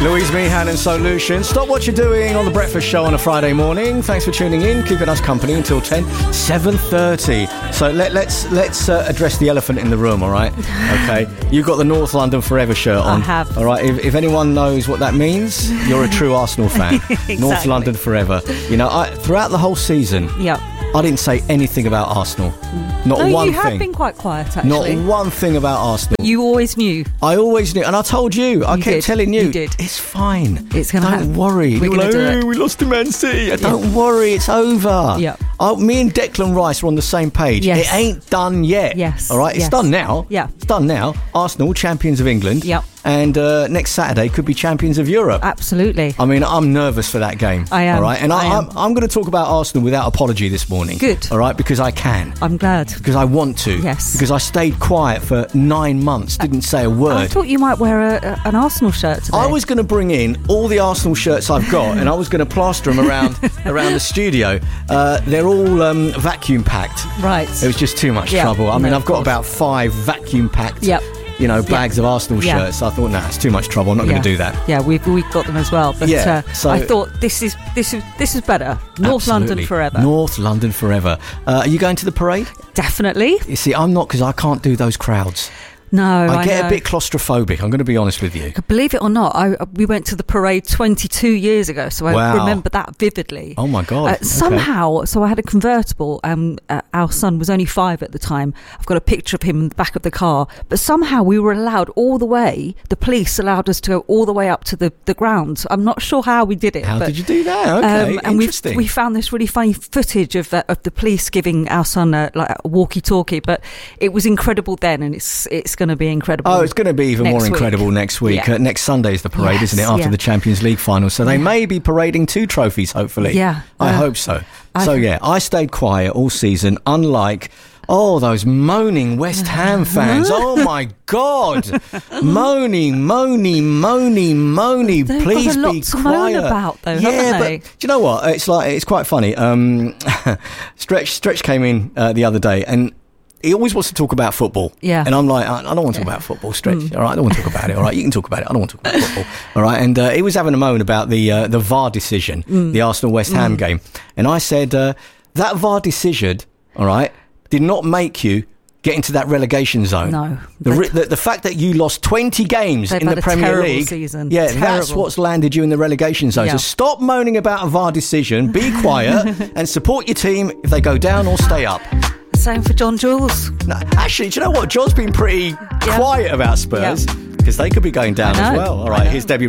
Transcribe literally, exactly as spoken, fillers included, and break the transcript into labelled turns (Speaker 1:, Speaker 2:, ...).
Speaker 1: Louise Meehan and Solution. Stop what you're doing on The Breakfast Show on a Friday morning. Thanks for tuning in, keeping us company until ten, seven thirty. So let, let's let's uh, address the elephant in the room, all right? Okay. You've got the North London Forever shirt on.
Speaker 2: I have.
Speaker 1: All right. If, if anyone knows what that means, you're a true Arsenal fan.
Speaker 2: Exactly.
Speaker 1: North London Forever. You know, I, throughout the whole season,
Speaker 2: Yep.
Speaker 1: I didn't say anything about Arsenal. Not
Speaker 2: no,
Speaker 1: one
Speaker 2: you have
Speaker 1: thing.
Speaker 2: been quite quiet, actually.
Speaker 1: Not one thing about Arsenal.
Speaker 2: You always knew.
Speaker 1: I always knew, and I told you. I
Speaker 2: You
Speaker 1: kept
Speaker 2: did.
Speaker 1: telling you,
Speaker 2: You did.
Speaker 1: it's fine.
Speaker 2: It's gonna
Speaker 1: Don't
Speaker 2: happen.
Speaker 1: worry.
Speaker 2: We're
Speaker 1: You were
Speaker 2: gonna do
Speaker 1: like,
Speaker 2: it.
Speaker 1: "Oh, we lost to Man City."
Speaker 2: Yeah.
Speaker 1: Don't worry, it's over.
Speaker 2: Yeah.
Speaker 1: Oh, me and Declan Rice are on the same page.
Speaker 2: Yes.
Speaker 1: It ain't done yet.
Speaker 2: Yes.
Speaker 1: All right, it's
Speaker 2: Yes.
Speaker 1: done now.
Speaker 2: Yeah.
Speaker 1: It's done now. Arsenal, champions of England.
Speaker 2: Yep.
Speaker 1: And uh, next Saturday could be champions of Europe.
Speaker 2: Absolutely.
Speaker 1: I mean, I'm nervous for that game.
Speaker 2: I am.
Speaker 1: All right, and I,
Speaker 2: I am.
Speaker 1: I'm, I'm going to talk about Arsenal without apology this morning.
Speaker 2: Good.
Speaker 1: All right, because I can.
Speaker 2: I'm glad.
Speaker 1: Because I want to.
Speaker 2: Yes.
Speaker 1: Because I stayed quiet for nine months, didn't say a word.
Speaker 2: I thought you might wear a, a, an Arsenal shirt today.
Speaker 1: I was going to bring in all the Arsenal shirts I've got, and I was going to plaster them around around the studio. Uh, they're all um, vacuum packed.
Speaker 2: Right.
Speaker 1: It was just too much
Speaker 2: Yeah.
Speaker 1: trouble. I mean,
Speaker 2: No,
Speaker 1: I've
Speaker 2: of
Speaker 1: got
Speaker 2: course.
Speaker 1: about five vacuum packed.
Speaker 2: Yep.
Speaker 1: You know, bags of Arsenal
Speaker 2: Yeah.
Speaker 1: shirts. I thought, no, nah, it's too much trouble. I'm not
Speaker 2: yeah.
Speaker 1: going to do that.
Speaker 2: Yeah, we've we've got them as well. But
Speaker 1: Yeah,
Speaker 2: uh,
Speaker 1: so-
Speaker 2: I thought this is this is this is better. North
Speaker 1: Absolutely.
Speaker 2: London forever.
Speaker 1: North London forever. Uh, are you going to the parade?
Speaker 2: Definitely.
Speaker 1: You see, I'm not, because I can't do those crowds.
Speaker 2: No, I,
Speaker 1: I get
Speaker 2: know.
Speaker 1: a bit claustrophobic. I'm going to be honest with you.
Speaker 2: Believe it or not, I we went to the parade twenty-two years ago, so I
Speaker 1: Wow.
Speaker 2: remember that vividly.
Speaker 1: Oh my God.
Speaker 2: Uh,
Speaker 1: Okay.
Speaker 2: somehow, so I had a convertible. Um, uh, our son was only five at the time. I've got a picture of him in the back of the car. But somehow we were allowed all the way. The police allowed us to go all the way up to the the ground. I'm not sure how we did it.
Speaker 1: How
Speaker 2: but,
Speaker 1: did you do that? Okay,
Speaker 2: um, and we
Speaker 1: interesting.
Speaker 2: we found this really funny footage of uh, of the police giving our son a, like a walkie-talkie. But it was incredible then, and it's it's going to be incredible.
Speaker 1: Oh, it's going to be even
Speaker 2: next
Speaker 1: more
Speaker 2: week.
Speaker 1: incredible next week.
Speaker 2: Yeah.
Speaker 1: Uh, next Sunday is the parade,
Speaker 2: Yes,
Speaker 1: isn't it? After
Speaker 2: yeah.
Speaker 1: the Champions League final. So they
Speaker 2: Yeah.
Speaker 1: may be parading two trophies, hopefully.
Speaker 2: Yeah.
Speaker 1: I
Speaker 2: Uh,
Speaker 1: hope so.
Speaker 2: I
Speaker 1: so,
Speaker 2: think-
Speaker 1: yeah, I stayed quiet all season, unlike... Oh, those moaning West Ham fans. Oh, my God. Moaning, moaning, moaning, moaning.
Speaker 2: They've
Speaker 1: Please
Speaker 2: got a lot
Speaker 1: be
Speaker 2: to
Speaker 1: quiet.
Speaker 2: moan about, though,
Speaker 1: yeah,
Speaker 2: haven't
Speaker 1: but
Speaker 2: they?
Speaker 1: do you know what? It's like, it's quite funny. Um, Stretch, Stretch came in uh, the other day and... He always wants to talk about football.
Speaker 2: Yeah.
Speaker 1: And I'm like, I, I don't want to talk about football, Stretch.
Speaker 2: Mm.
Speaker 1: All right, I don't want to talk about it. All right, you can talk about it. I don't want to talk about football. All right. And uh, he was having a moan about the uh, the V A R decision,
Speaker 2: Mm.
Speaker 1: the Arsenal-West Ham game. And I said, uh, that V A R decision, all right, did not make you get into that relegation zone.
Speaker 2: No.
Speaker 1: The, re- the, the fact that you lost twenty games
Speaker 2: They've
Speaker 1: in
Speaker 2: had
Speaker 1: the
Speaker 2: a
Speaker 1: Premier
Speaker 2: terrible
Speaker 1: League,
Speaker 2: season.
Speaker 1: yeah, that's
Speaker 2: Terrible.
Speaker 1: what's landed you in the relegation zone.
Speaker 2: Yeah.
Speaker 1: So stop moaning about a V A R decision, be quiet, and support your team if they go down or stay up.
Speaker 2: Same for John Jules.
Speaker 1: No, actually, do you know what? John's been pretty quiet about Spurs because they could be going down
Speaker 2: I
Speaker 1: as
Speaker 2: know.
Speaker 1: well. All
Speaker 2: I
Speaker 1: right,
Speaker 2: know.
Speaker 1: here's Debbie